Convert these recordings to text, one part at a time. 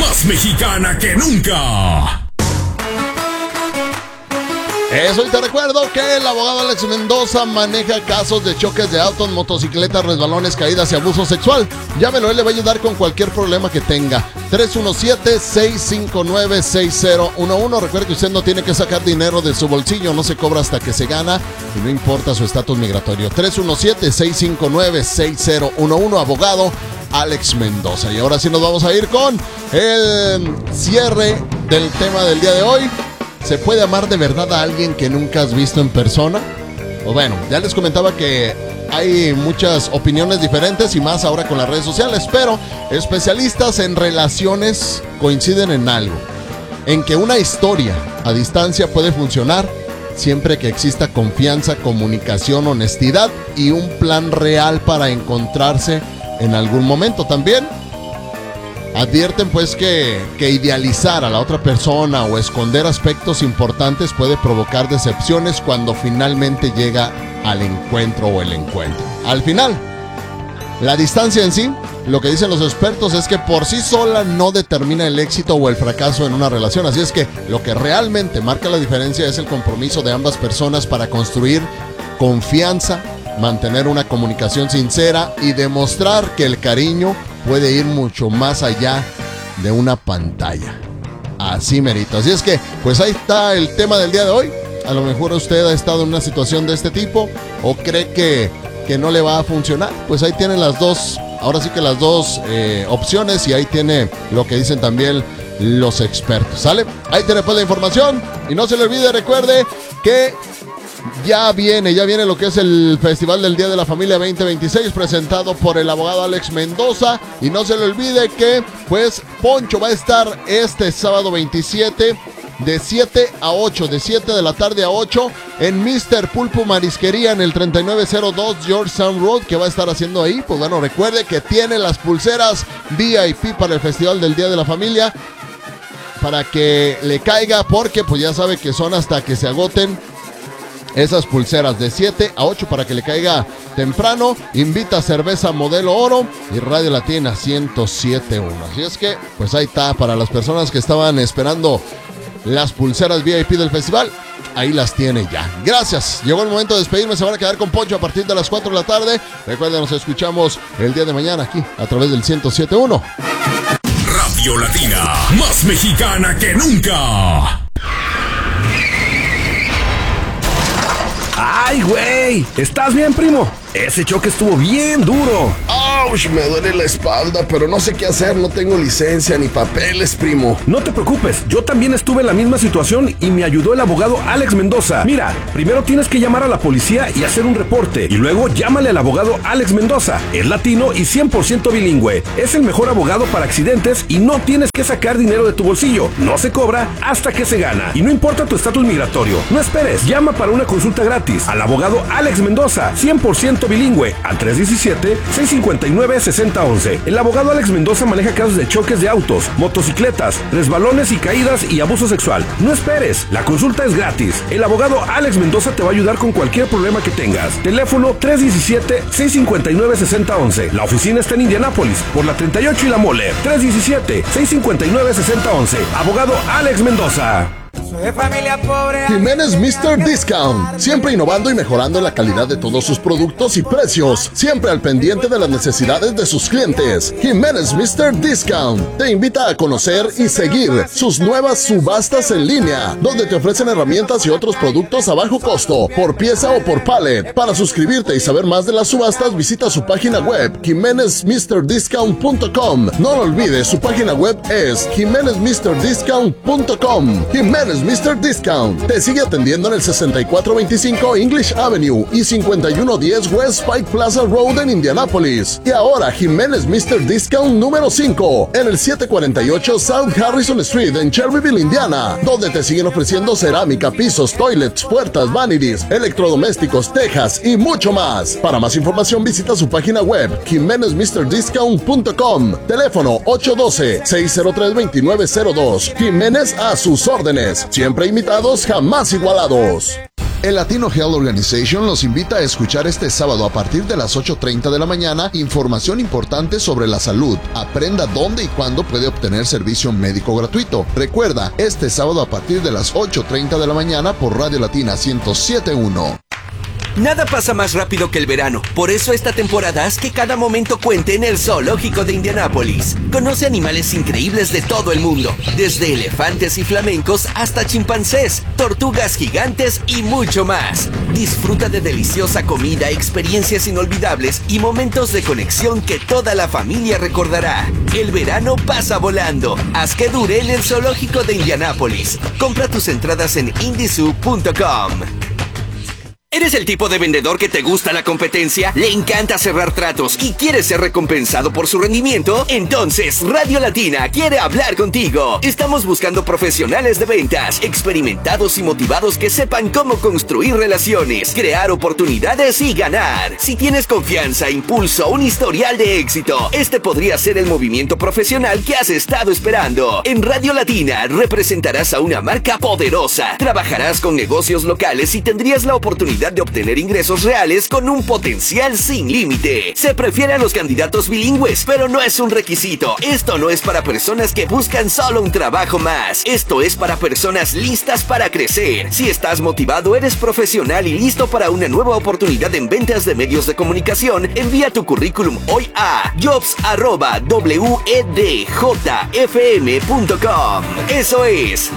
más mexicana que nunca. Eso, y te recuerdo que el abogado Alex Mendoza maneja casos de choques de autos, motocicletas, resbalones, caídas y abuso sexual. Llámelo, él le va a ayudar con cualquier problema que tenga. 317-659-6011. Recuerde que usted no tiene que sacar dinero de su bolsillo, no se cobra hasta que se gana y no importa su estatus migratorio. 317-659-6011, abogado Alex Mendoza. Y ahora sí nos vamos a ir con el cierre del tema del día de hoy. ¿Se puede amar de verdad a alguien que nunca has visto en persona? O bueno, ya les comentaba que hay muchas opiniones diferentes y más ahora con las redes sociales, pero especialistas en relaciones coinciden en algo, en que una historia a distancia puede funcionar siempre que exista confianza, comunicación, honestidad y un plan real para encontrarse en algún momento. También advierten pues que idealizar a la otra persona o esconder aspectos importantes puede provocar decepciones cuando finalmente llega al encuentro o el encuentro. Al final, la distancia en sí, lo que dicen los expertos es que por sí sola no determina el éxito o el fracaso en una relación. Así es que lo que realmente marca la diferencia es el compromiso de ambas personas para construir confianza, mantener una comunicación sincera y demostrar que el cariño puede ir mucho más allá de una pantalla. Así merito. Así es que, pues ahí está el tema del día de hoy. A lo mejor usted ha estado en una situación de este tipo o cree que no le va a funcionar. Pues ahí tienen las dos, ahora sí que las dos opciones, y ahí tiene lo que dicen también los expertos. ¿Sale? Ahí tiene pues la información. Y no se le olvide, recuerde que ya viene lo que es el Festival del Día de la Familia 2026, presentado por el abogado Alex Mendoza. Y no se le olvide que, pues, Poncho va a estar este sábado 27 de 7 a 8, de 7 de la tarde a 8, en Mr. Pulpo Marisquería, en el 3902 Georgetown Road, que va a estar haciendo ahí. Pues bueno, recuerde que tiene las pulseras VIP para el Festival del Día de la Familia, para que le caiga, porque pues ya sabe que son hasta que se agoten esas pulseras, de 7 a 8, para que le caiga temprano. Invita cerveza Modelo Oro y Radio Latina 107.1. Así es que, pues ahí está, para las personas que estaban esperando las pulseras VIP del festival, ahí las tiene ya. Gracias, llegó el momento de despedirme. Se van a quedar con Poncho a partir de las 4 de la tarde. Recuerden, nos escuchamos el día de mañana aquí a través del 107.1. Radio Latina, más mexicana que nunca. ¡Ay, güey! ¿Estás bien, primo? Ese choque estuvo bien duro. ¡Auch! Me duele la espalda, pero no sé qué hacer. No tengo licencia ni papeles, primo. No te preocupes, yo también estuve en la misma situación y me ayudó el abogado Alex Mendoza. Mira, primero tienes que llamar a la policía y hacer un reporte, y luego llámale al abogado Alex Mendoza. Es latino y 100% bilingüe. Es el mejor abogado para accidentes y no tienes que sacar dinero de tu bolsillo. No se cobra hasta que se gana. Y no importa tu estatus migratorio. No esperes, llama para una consulta gratis al abogado Alex Mendoza, 100% bilingüe, al 317-659-6011. El abogado Alex Mendoza maneja casos de choques de autos, motocicletas, resbalones y caídas y abuso sexual. No esperes, la consulta es gratis. El abogado Alex Mendoza te va a ayudar con cualquier problema que tengas. Teléfono 317-659-6011. La oficina está en Indianápolis, por la 38 y la Mole. 317-659-6011. Abogado Alex Mendoza. Soy de familia pobre. Jiménez Mr. Discount, siempre innovando y mejorando la calidad de todos sus productos y precios, siempre al pendiente de las necesidades de sus clientes. Jiménez Mr. Discount te invita a conocer y seguir sus nuevas subastas en línea, donde te ofrecen herramientas y otros productos a bajo costo, por pieza o por pallet. Para suscribirte y saber más de las subastas, visita su página web, jimenezmrdiscount.com. No lo olvides, su página web es jimenezmrdiscount.com. Jiménez Mr. Discount te sigue atendiendo en el 6425 English Avenue y 5110 West Pike Plaza Road en Indianápolis. Y ahora Jiménez Mr. Discount número 5 en el 748 South Harrison Street en Cherryville, Indiana, donde te siguen ofreciendo cerámica, pisos, toilets, puertas, vanities, electrodomésticos, tejas y mucho más. Para más información visita su página web jimenezmrdiscount.com. Teléfono 812-603-2902. Jiménez, a sus órdenes. Siempre imitados, jamás igualados. El Latino Health Organization los invita a escuchar este sábado a partir de las 8:30 de la mañana información importante sobre la salud. Aprenda dónde y cuándo puede obtener servicio médico gratuito. Recuerda, este sábado a partir de las 8:30 de la mañana por Radio Latina 107.1. Nada pasa más rápido que el verano. Por eso esta temporada haz que cada momento cuente en el Zoológico de Indianápolis. Conoce animales increíbles de todo el mundo, desde elefantes y flamencos hasta chimpancés, tortugas gigantes y mucho más. Disfruta de deliciosa comida, experiencias inolvidables y momentos de conexión que toda la familia recordará. El verano pasa volando. Haz que dure en el Zoológico de Indianápolis. Compra tus entradas en indizoo.com. ¿Eres el tipo de vendedor que te gusta la competencia? ¿Le encanta cerrar tratos y quiere ser recompensado por su rendimiento? Entonces, Radio Latina quiere hablar contigo. Estamos buscando profesionales de ventas, experimentados y motivados que sepan cómo construir relaciones, crear oportunidades y ganar. Si tienes confianza, impulso, un historial de éxito, este podría ser el movimiento profesional que has estado esperando. En Radio Latina representarás a una marca poderosa, trabajarás con negocios locales y tendrías la oportunidad de obtener ingresos reales con un potencial sin límite. Se prefiere a los candidatos bilingües, pero no es un requisito. Esto no es para personas que buscan solo un trabajo más. Esto es para personas listas para crecer. Si estás motivado, eres profesional y listo para una nueva oportunidad en ventas de medios de comunicación, envía tu currículum hoy a jobs@wedjfm.com. Eso es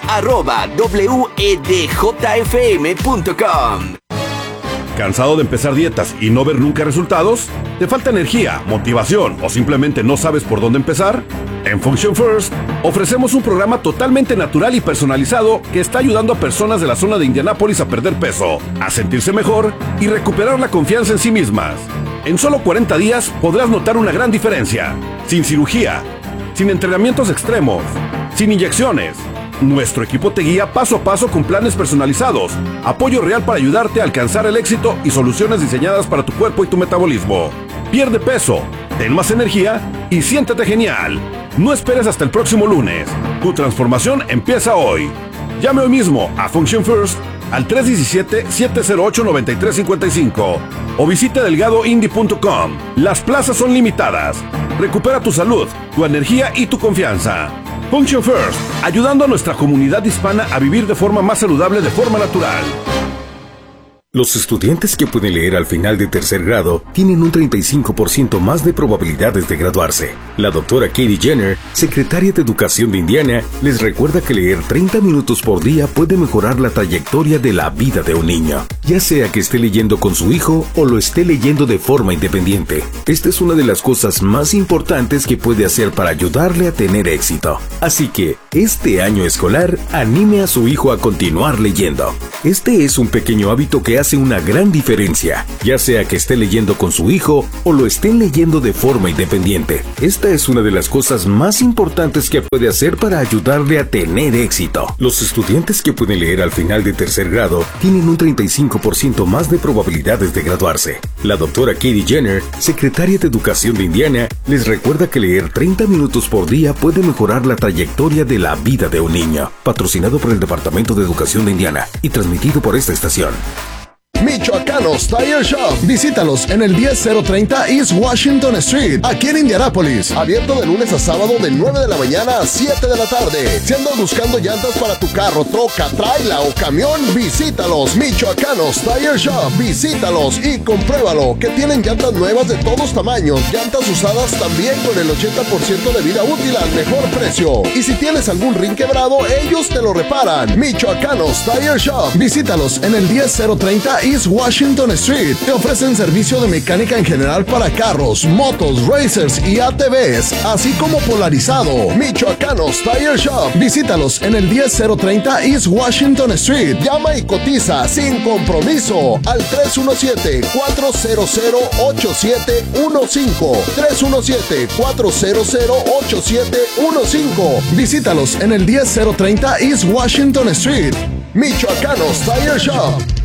jobs@wedjfm.com. ¿Cansado de empezar dietas y no ver nunca resultados? ¿Te falta energía, motivación o simplemente no sabes por dónde empezar? En Function First ofrecemos un programa totalmente natural y personalizado que está ayudando a personas de la zona de Indianápolis a perder peso, a sentirse mejor y recuperar la confianza en sí mismas. En solo 40 días podrás notar una gran diferencia. Sin cirugía, sin entrenamientos extremos, sin inyecciones. Nuestro equipo te guía paso a paso con planes personalizados, apoyo real para ayudarte a alcanzar el éxito y soluciones diseñadas para tu cuerpo y tu metabolismo. Pierde peso, ten más energía y siéntete genial. No esperes hasta el próximo lunes. Tu transformación empieza hoy. Llame hoy mismo a Function First al 317-708-9355 o visite delgadoindie.com. Las plazas son limitadas. Recupera tu salud, tu energía y tu confianza. Function First, ayudando a nuestra comunidad hispana a vivir de forma más saludable de forma natural. Los estudiantes que pueden leer al final de tercer grado tienen un 35% más de probabilidades de graduarse. La doctora Katie Jenner, secretaria de Educación de Indiana, les recuerda que leer 30 minutos por día puede mejorar la trayectoria de la vida de un niño, ya sea que esté leyendo con su hijo o lo esté leyendo de forma independiente. Esta es una de las cosas más importantes que puede hacer para ayudarle a tener éxito. Así que, este año escolar, anime a su hijo a continuar leyendo. Este es un pequeño hábito que hace una gran diferencia, ya sea que esté leyendo con su hijo o lo estén leyendo de forma independiente. Esta es una de las cosas más importantes que puede hacer para ayudarle a tener éxito. Los estudiantes que pueden leer al final de tercer grado tienen un 35% más de probabilidades de graduarse. La doctora Katie Jenner, secretaria de Educación de Indiana, les recuerda que leer 30 minutos por día puede mejorar la trayectoria de la vida de un niño. Patrocinado por el Departamento de Educación de Indiana y transmitido por esta estación. Michoacanos Tire Shop. Visítalos en el 10030 East Washington Street, aquí en Indianápolis. Abierto de lunes a sábado de 9 de la mañana a 7 de la tarde. Si andas buscando llantas para tu carro, troca, traila o camión, visítalos. Michoacanos Tire Shop. Visítalos y compruébalo, que tienen llantas nuevas de todos tamaños, llantas usadas también con el 80% de vida útil al mejor precio. Y si tienes algún rin quebrado, ellos te lo reparan. Michoacanos Tire Shop. Visítalos en el 10030 East Washington Street. Te ofrecen servicio de mecánica en general para carros, motos, racers y ATVs, así como polarizado. Michoacanos Tire Shop. Visítalos en el 10030 East Washington Street. Llama y cotiza sin compromiso al 317-400-8715. 317-400-8715. Visítalos en el 10030 East Washington Street. Michoacanos Tire Shop.